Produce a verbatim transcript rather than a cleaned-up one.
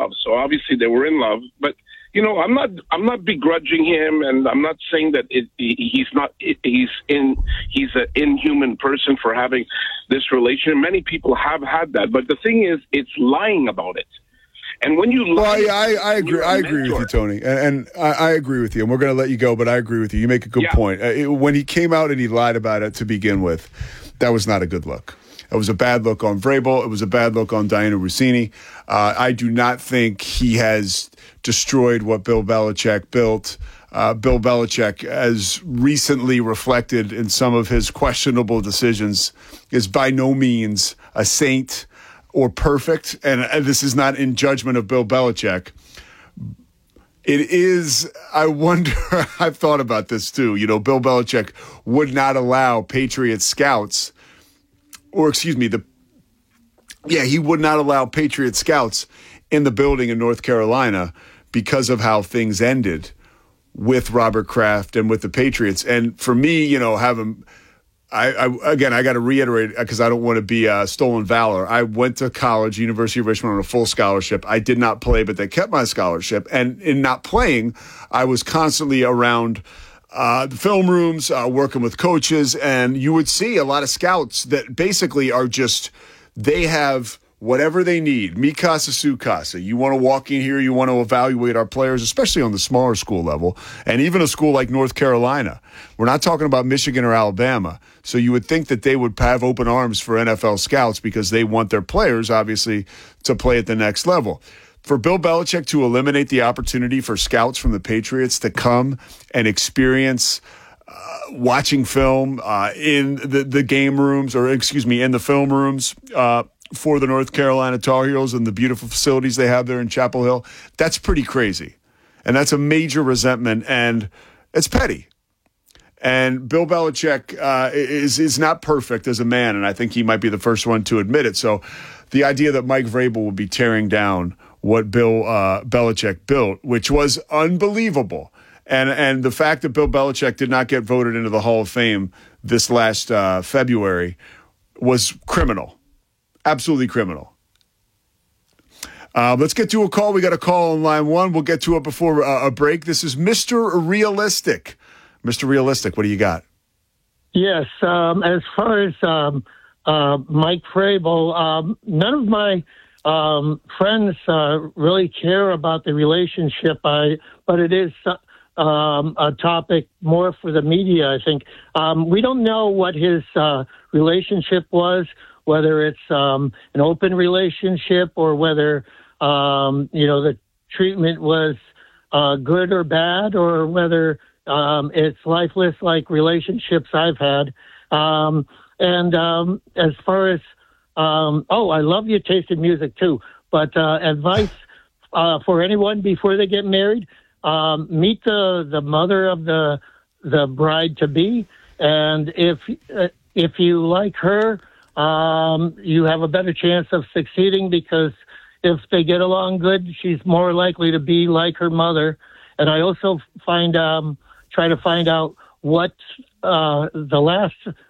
love. So obviously they were in love. But you know, I'm not I'm not begrudging him, and I'm not saying that it, he's not he's in he's an inhuman person for having this relation. Many people have had that, but the thing is, it's lying about it. And when you lie, well, yeah, I, I agree. I agree with you, Tony, and, and I, I agree with you. And we're going to let you go, but I agree with you. You make a good yeah. point. Uh, it, when he came out and he lied about it to begin with, that was not a good look. It was a bad look on Vrabel. It was a bad look on Diana Rossini. Uh, I do not think he has destroyed what Bill Belichick built. Uh, Bill Belichick, as recently reflected in some of his questionable decisions, is by no means a saint or perfect. And, and this is not in judgment of Bill Belichick. It is, I wonder, I've thought about this too. You know, Bill Belichick would not allow Patriot scouts Or excuse me, the yeah, he would not allow Patriot scouts in the building in North Carolina because of how things ended with Robert Kraft and with the Patriots. And for me, you know, having I, I again, I got to reiterate because I don't want to be uh, stolen valor. I went to college, University of Richmond, on a full scholarship. I did not play, but they kept my scholarship. And in not playing, I was constantly around Uh, the film rooms, uh, working with coaches, and you would see a lot of scouts that basically are just, they have whatever they need. Mi casa, su casa. You want to walk in here, you want to evaluate our players, especially on the smaller school level, and even a school like North Carolina. We're not talking about Michigan or Alabama. So you would think that they would have open arms for N F L scouts because they want their players, obviously, to play at the next level. For Bill Belichick to eliminate the opportunity for scouts from the Patriots to come and experience uh, watching film uh, in the, the game rooms, or excuse me, in the film rooms uh, for the North Carolina Tar Heels and the beautiful facilities they have there in Chapel Hill, that's pretty crazy. And that's a major resentment, and it's petty. And Bill Belichick uh, is is not perfect as a man, and I think he might be the first one to admit it. So the idea that Mike Vrabel would be tearing down what Bill uh, Belichick built, which was unbelievable. And and the fact that Bill Belichick did not get voted into the Hall of Fame this last uh, February was criminal. Absolutely criminal. Uh, let's get to a call. We got a call on line one. We'll get to it before uh, a break. This is Mister Realistic. Mister Realistic, what do you got? Yes, um, as far as um, uh, Mike Vrabel, um, none of my Um, friends uh, really care about the relationship, I, but it is um, a topic more for the media, I think. Um, we don't know what his uh, relationship was, whether it's um, an open relationship or whether, um, you know, the treatment was uh, good or bad, or whether um, it's lifeless like relationships I've had. Um, and um, as far as Um, oh, I love your taste in music too. But uh, advice uh, for anyone before they get married: um, meet the, the mother of the the bride to be, and if uh, if you like her, um, you have a better chance of succeeding, because if they get along good, she's more likely to be like her mother. And I also find um, try to find out what uh, the last